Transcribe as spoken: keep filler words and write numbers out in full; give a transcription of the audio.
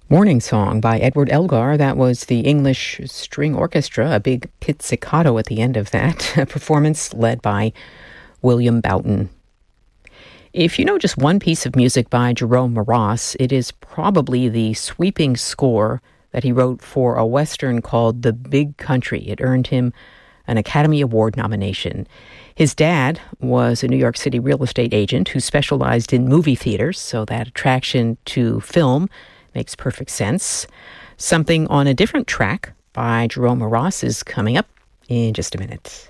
Morning Song by Edward Elgar. That was the English String Orchestra, a big pizzicato at the end of that, a performance led by William Boughton. If you know just one piece of music by Jerome Moross, it is probably the sweeping score that he wrote for a Western called The Big Country. It earned him an Academy Award nomination. His dad was a New York City real estate agent who specialized in movie theaters, so that attraction to film makes perfect sense. Something on a different track by Jerome Moross is coming up in just a minute.